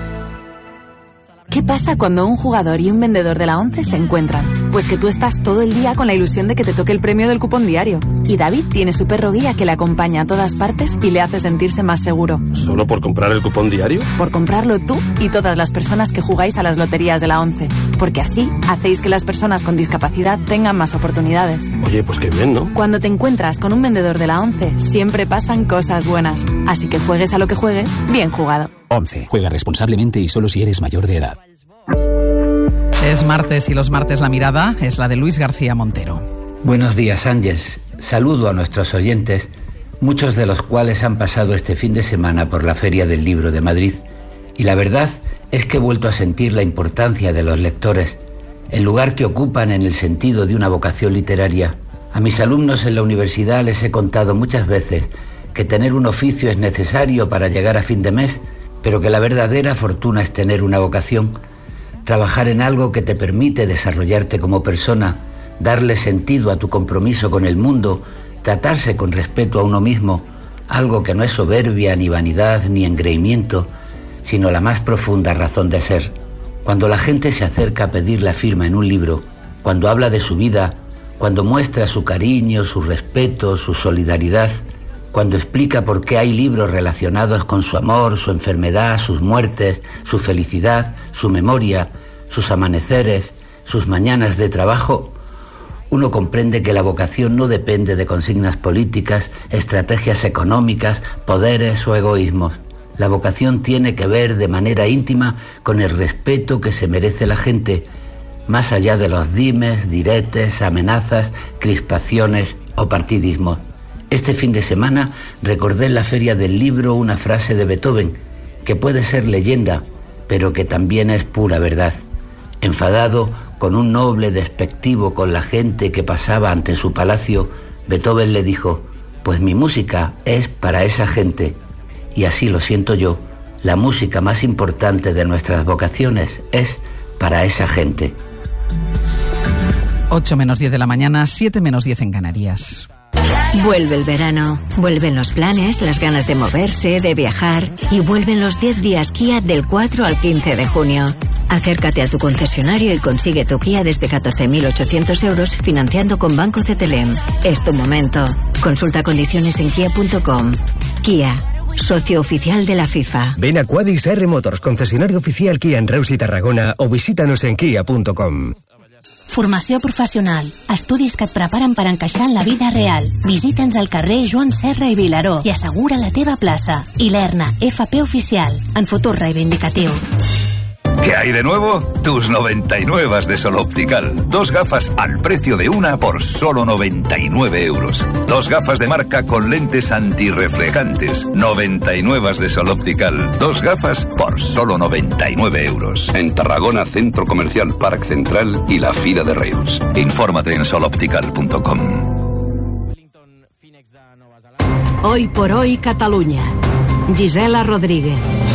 ¿Qué pasa cuando un jugador y un vendedor de la ONCE se encuentran? Pues que tú estás todo el día con la ilusión de que te toque el premio del cupón diario. Y David tiene su perro guía que le acompaña a todas partes y le hace sentirse más seguro. ¿Solo por comprar el cupón diario? Por comprarlo tú y todas las personas que jugáis a las loterías de la ONCE. Porque así hacéis que las personas con discapacidad tengan más oportunidades. Oye, pues qué bien, ¿no? Cuando te encuentras con un vendedor de la ONCE, siempre pasan cosas buenas. Así que juegues a lo que juegues, bien jugado. ONCE. Juega responsablemente y solo si eres mayor de edad. Es martes y los martes la mirada es la de Luis García Montero. Buenos días, Ángeles. Saludo a nuestros oyentes, muchos de los cuales han pasado este fin de semana por la Feria del Libro de Madrid. Y la verdad es que he vuelto a sentir la importancia de los lectores, el lugar que ocupan en el sentido de una vocación literaria. A mis alumnos en la universidad les he contado muchas veces que tener un oficio es necesario para llegar a fin de mes, pero que la verdadera fortuna es tener una vocación. Trabajar en algo que te permite desarrollarte como persona, darle sentido a tu compromiso con el mundo, tratarse con respeto a uno mismo, algo que no es soberbia, ni vanidad, ni engreimiento, sino la más profunda razón de ser. Cuando la gente se acerca a pedir la firma en un libro, cuando habla de su vida, cuando muestra su cariño, su respeto, su solidaridad, cuando explica por qué hay libros relacionados con su amor, su enfermedad, sus muertes, su felicidad, su memoria, sus amaneceres, sus mañanas de trabajo, uno comprende que la vocación no depende de consignas políticas, estrategias económicas, poderes o egoísmos. La vocación tiene que ver de manera íntima con el respeto que se merece la gente, más allá de los dimes, diretes, amenazas, crispaciones o partidismos. Este fin de semana recordé en la Feria del Libro una frase de Beethoven, que puede ser leyenda, pero que también es pura verdad. Enfadado, con un noble despectivo con la gente que pasaba ante su palacio, Beethoven le dijo: pues mi música es para esa gente. Y así lo siento yo, la música más importante de nuestras vocaciones es para esa gente. 8 menos 10 de la mañana, 7 menos 10 en Canarias. Vuelve el verano, vuelven los planes, las ganas de moverse, de viajar y vuelven los 10 días Kia del 4 al 15 de junio. Acércate a tu concesionario y consigue tu Kia desde 14.800 euros financiando con Banco CTLM. Es tu momento. Consulta condiciones en kia.com. Kia, socio oficial de la FIFA. Ven a Quadis R Motors, concesionario oficial Kia en Reus i Tarragona, o visítanos en kia.com. Formació professional. Estudis que et preparen per encaixar en la vida real. Visita'ns al carrer Joan Serra i Vilaró i assegura la teva plaça. I l'ERNA, FP Oficial, en futur reivindicatiu. ¿Qué hay de nuevo? Tus 99 de Sol Optical. 2 gafas al precio de una por solo 99 euros. 2 gafas de marca con lentes antirreflejantes. 99 de Sol Optical. 2 gafas por solo 99 euros. En Tarragona, Centro Comercial Parc Central y la Fira de Reus. Infórmate en soloptical.com. Hoy por hoy, Catalunya. Gisela Rodríguez.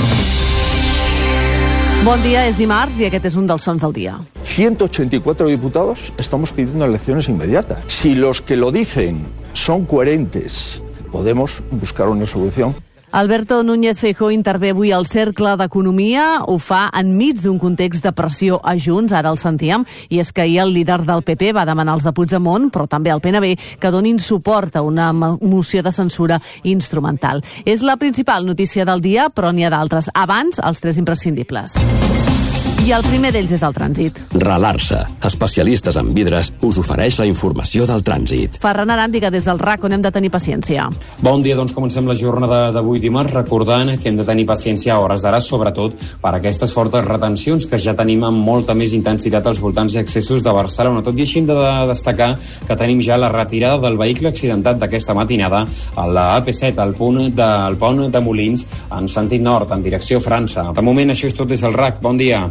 Bon dia, és dimarts i aquest és un dels sons del dia. 184 diputados estamos pidiendo elecciones inmediatas. Si los que lo dicen son coherentes, podemos buscar una solución. Alberto Núñez Feijóo intervé avui al Cercle d'Economia, ho fa enmig d'un context de pressió a Junts, ara el sentíem, i és que ahir el líder del PP va demanar als de Puigdemont, però també al PNB, que donin suport a una moció de censura instrumental. És la principal notícia del dia, però n'hi ha d'altres. Abans, els 3 imprescindibles. I el primer d'ells és el trànsit. Ralarsa, especialistes en vidres, us ofereix la informació del trànsit. Ferran Aràndiga, des del RAC, on hem de tenir paciència. Bon dia, doncs comencem la jornada d'avui dimarts recordant que hem de tenir paciència a hores d'ara, sobretot per aquestes fortes retencions que ja tenim amb molta més intensitat als voltants i accessos de Barcelona. Tot i així hem de destacar que tenim ja la retirada del vehicle accidentat d'aquesta matinada a la AP7, al punt del pont de Molins, en sentit nord, en direcció a França. De moment, això és tot des del RAC. Bon dia.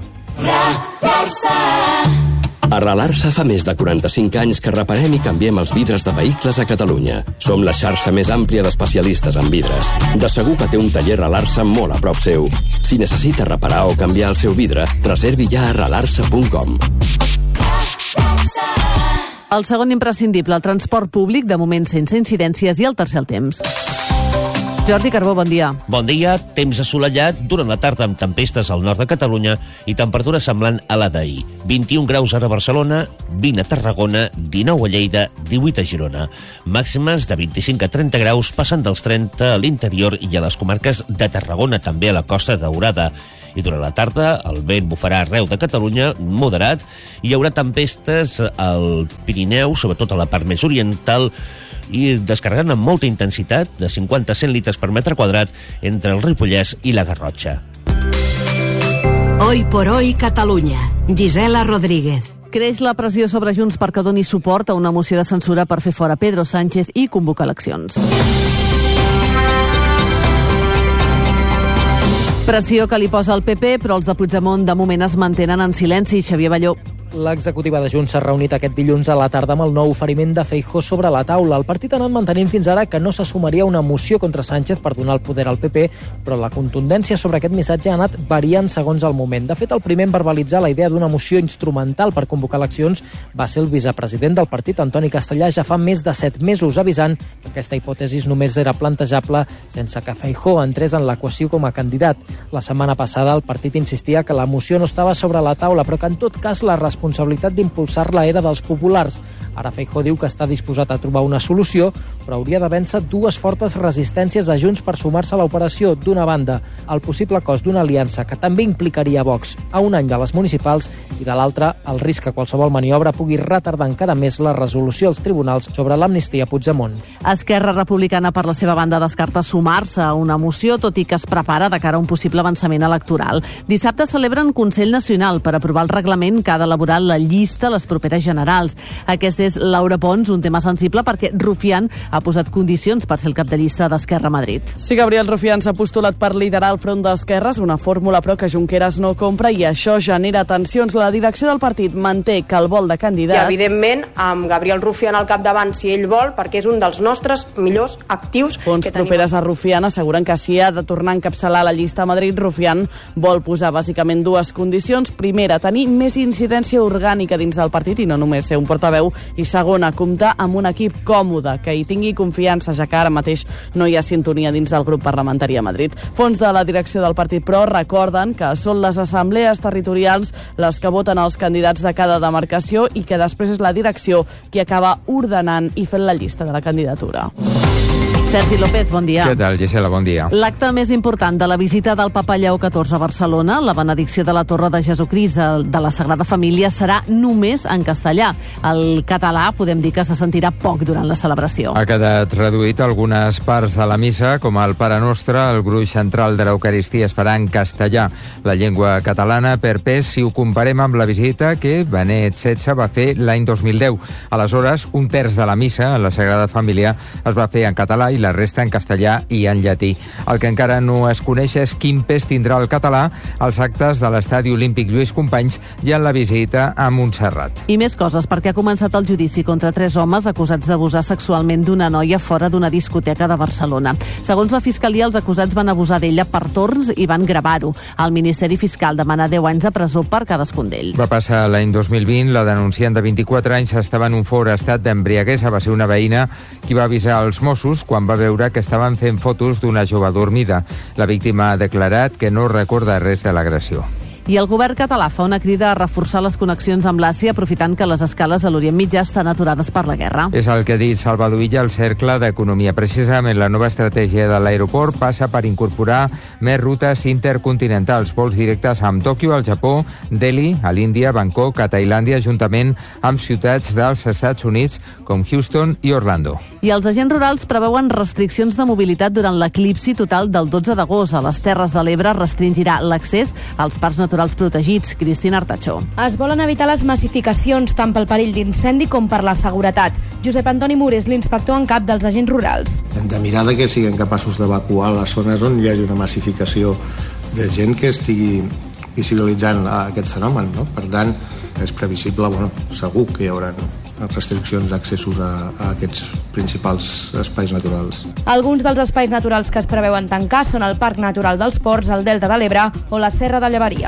A Ralarsa fa més de 45 anys que reparem i canviem els vidres de vehicles a Catalunya. Som la xarxa més àmplia d'especialistes en vidres. De segur que té un taller Ralarsa molt a prop seu. Si necessita reparar o canviar el seu vidre, reservi ja a ralarsa.com. El segon imprescindible, el transport públic, de moment sense incidències, i el tercer el temps. Jordi Carbó, bon dia. Bon dia, temps assolellat durant la tarda amb tempestes al nord de Catalunya i temperatura semblant a la d'ahir. 21 graus ara a Barcelona, 20 a Tarragona, 19 a Lleida, 18 a Girona. Màximes de 25 a 30 graus, passant dels 30 a l'interior i a les comarques de Tarragona, també a la Costa Daurada. I durant la tarda el vent bufarà arreu de Catalunya, moderat, i hi haurà tempestes al Pirineu, sobretot a la part més oriental, i descarregant amb molta intensitat, de 50 a 100 litres per metre quadrat, entre el Ripollès i la Garrotxa. Hoy por hoy, Catalunya. Gisela Rodríguez. Creix la pressió sobre Junts perquè doni suport a una moció de censura per fer fora Pedro Sánchez i convocar eleccions. Pressió que li posa el PP, però els de Puigdemont de moment es mantenen en silenci. Xavier Balló. L'executiva de Junts s'ha reunit aquest dilluns a la tarda amb el nou oferiment de Feijóo sobre la taula. El partit ha anat mantenint fins ara que no s'assumaria una moció contra Sánchez per donar el poder al PP, però la contundència sobre aquest missatge ha anat variant segons el moment. De fet, el primer en verbalitzar la idea d'una moció instrumental per convocar eleccions va ser el vicepresident del partit, Antoni Castellà, ja fa més de 7 mesos, avisant que aquesta hipòtesi només era plantejable sense que Feijóo entrés en l'equació com a candidat. La setmana passada el partit insistia que la moció no estava sobre la taula, però que en tot cas la responsabilitat d'impulsar-la era dels populars. Ara Feijóo diu que està disposat a trobar una solució, però hauria de vèncer 2 fortes resistències a Junts per sumar-se a l'operació. D'una banda, el possible cost d'una aliança que també implicaria Vox a un any de les municipals, i de l'altra, el risc que qualsevol maniobra pugui retardar encara més la resolució als tribunals sobre l'amnistia a Puigdemont. Esquerra Republicana, per la seva banda, descarta sumar-se a una moció, tot i que es prepara de cara a un possible avançament electoral. Dissabte celebren Consell Nacional per aprovar el reglament que ha d'elaborar la llista a les properes generals. Aquest és Laura Pons, un tema sensible perquè Rufián ha posat condicions per ser el cap de llista d'Esquerra a Madrid. Sí, Gabriel Rufián s'ha postulat per liderar el front d'esquerres, una fórmula però que Junqueras no compra, i això genera tensions. La direcció del partit manté que el vol de candidat... I, evidentment, amb Gabriel Rufián al capdavant, si ell vol, perquè és un dels nostres millors actius Fonts que tenim. properes a Rufián asseguren que si ha de tornar a encapçalar la llista a Madrid, Rufián vol posar bàsicament 2 condicions. Primera, tenir més incidència orgànica dins del partit i no només ser un portaveu, i segona, comptar amb un equip còmode, que hi tingui confiança, ja que ara mateix no hi ha sintonia dins del grup parlamentari a Madrid. Fons de la direcció del partit, però, recorden que són les assemblees territorials les que voten els candidats de cada demarcació i que després és la direcció qui acaba ordenant i fent la llista de la candidatura. Sergi López, bon dia. Què tal, Gisela? Bon dia. L'acte més important de la visita del papa Lleó XIV a Barcelona, la benedicció de la Torre de Jesucrist de la Sagrada Família, serà només en castellà. El català podem dir que se sentirà poc durant la celebració. Ha quedat reduït algunes parts de la missa, com el Pare Nostre, el gruix central de l'Eucaristia es farà en castellà. La llengua catalana per pes, si ho comparem amb la visita que Benet XVI va fer l'any 2010. Aleshores, un terç de la missa en la Sagrada Família es va fer en català i la resta en castellà i en llatí. El que encara no es coneix és quin pes tindrà el català als actes de l'Estadi Olímpic Lluís Companys i en la visita a Montserrat. I més coses, perquè ha començat el judici contra 3 homes acusats d'abusar sexualment d'una noia fora d'una discoteca de Barcelona. Segons la Fiscalia, els acusats van abusar d'ella per torns i van gravar-ho. El Ministeri Fiscal demana 10 anys de presó per cadascun d'ells. Va passar l'any 2020, la denunciant de 24 anys estava en un fort estat d'embriaguesa. Va ser una veïna qui va avisar els Mossos quan va veure que estaven fent fotos d'una jove dormida. La víctima ha declarat que no recorda res de l'agressió. I el govern català fa una crida a reforçar les connexions amb l'Àsia, aprofitant que les escales a l'Orient Mitjà estan aturades per la guerra. És el que ha dit Salvador Illa al Cercle d'Economia. Precisament la nova estratègia de l'aeroport passa per incorporar més rutes intercontinentals, vols directes amb Tòquio, al Japó, Delhi, a l'Índia, Bangkok, a Tailàndia, juntament amb ciutats dels Estats Units com Houston i Orlando. I els agents rurals preveuen restriccions de mobilitat durant l'eclipsi total del 12 d'agost. A les Terres de l'Ebre restringirà l'accés als parcs naturals protegits. Cristina Artachó. Es volen evitar les massificacions tant pel perill d'incendi com per la seguretat. Josep Antoni Mur és l'inspector en cap dels agents rurals. Hem de mirar que siguin capaços d'evacuar les zones on hi hagi una massificació de gent que estigui visibilitzant aquest fenomen, no? Per tant, és previsible, segur que hi haurà restriccions d'accessos a aquests principals espais naturals. Alguns dels espais naturals que es preveuen tancar són el Parc Natural dels Ports, el Delta de l'Ebre o la Serra de Llevaria.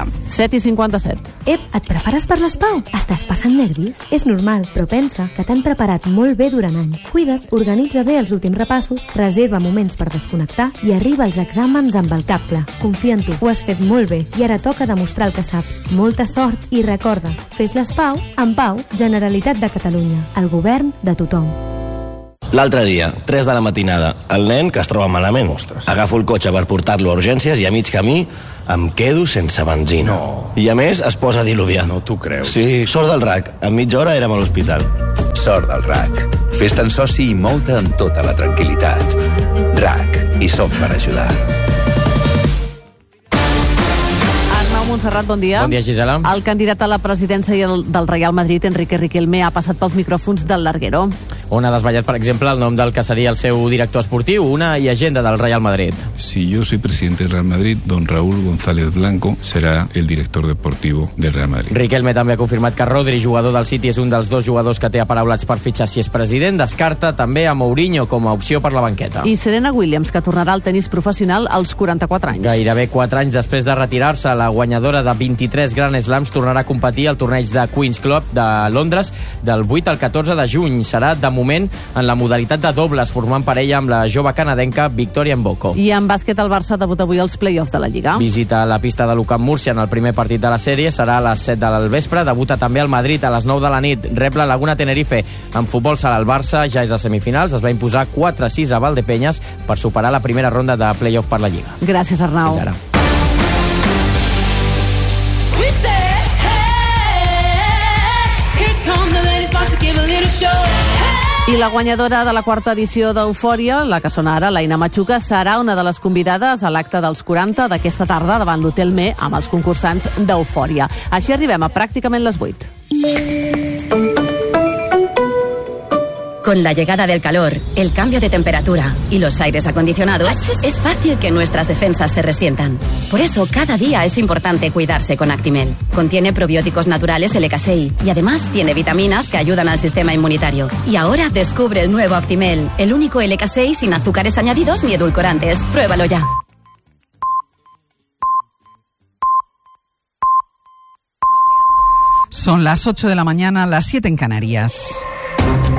7:57. Et prepares per les Pau? Estàs passant nervis? És normal, però pensa que t'han preparat molt bé durant anys. Cuida't, organitza bé els últims repassos, reserva moments per desconnectar i arriba als exàmens amb el cap clar. Confia en tu, ho has fet molt bé i ara toca demostrar el que saps. Molta sort i recorda, fes les Pau en Pau, Generalitat de Catalunya. El govern de tothom. L'altre dia, 3 de la matinada, el nen que es troba malament. Ostres. Agafo el cotxe per portar-lo a urgències i a mig camí em quedo sense benzina. No. I a més es posa a diluviar. No t'ho creus. Sí, sort del RAC. En mitja hora érem a l'hospital. Sort del RAC. Fes-te'n soci i mou-te amb tota la tranquil·litat. RAC. Hi som per ajudar. Montserrat, bon dia. Bon dia, Gisela. El candidat a la presidència del Real Madrid, Enrique Riquelme, ha passat pels micròfons del Larguero. On ha desvetllat, per exemple, el nom del que seria el seu director esportiu, una i agenda del Real Madrid. Si yo soy presidente del Real Madrid, don Raúl González Blanco será el director deportivo del Real Madrid. Riquelme també ha confirmat que Rodri, jugador del City, és un dels 2 jugadors que té aparaulats per fitxar si és president. Descarta també a Mourinho com a opció per la banqueta. I Serena Williams, que tornarà al tenis professional als 44 anys. Gairebé 4 anys després de retirar-se, la guanyadora de 23 Grand Slams tornarà a competir al torneig de Queen's Club de Londres del 8 al 14 de juny. Serà, de moment, en la modalitat de dobles, formant parella amb la jove canadenca Victoria Mboko. I en bàsquet, el Barça debuta avui als play-offs de la Lliga. Visita la pista de l'UCAM Múrcia en el primer partit de la sèrie, serà a les 7 del vespre. Debuta també el Madrid a les 9 de la nit. Rep la Laguna Tenerife. En futbol sala, el Barça ja és a semifinals. Es va imposar 4-6 a Valdepeñas per superar la primera ronda de play-off per la Lliga. Gràcies, Arnau. Fins ara. I la guanyadora de la 4ª edició d'Eufòria, la que sona ara, l'Aina Machuca, serà una de les convidades a l'acte dels 40 d'aquesta tarda davant l'Hotel Me amb els concursants d'Eufòria. Així arribem a pràcticament les 8. Con la llegada del calor, el cambio de temperatura y los aires acondicionados, es fácil que nuestras defensas se resientan. Por eso, cada día es importante cuidarse con Actimel. Contiene probióticos naturales LK6 y además tiene vitaminas que ayudan al sistema inmunitario. Y ahora descubre el nuevo Actimel, el único LK6 sin azúcares añadidos ni edulcorantes. Pruébalo ya. Son las 8 de la mañana, las 7 en Canarias.